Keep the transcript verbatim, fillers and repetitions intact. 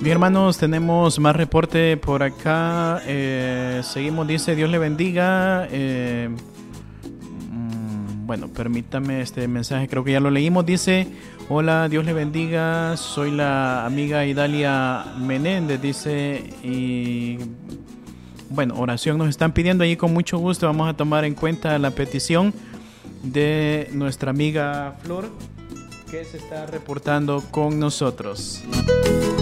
Bien, hermanos, tenemos más reporte por acá. Eh, seguimos, dice, Dios le bendiga. Eh, mm, bueno, permítame este mensaje, creo que ya lo leímos. Dice, hola, Dios le bendiga. Soy la amiga Idalia Menéndez, dice. Y bueno, oración nos están pidiendo ahí con mucho gusto. Vamos a tomar en cuenta la petición de nuestra amiga Flor, que se está reportando con nosotros.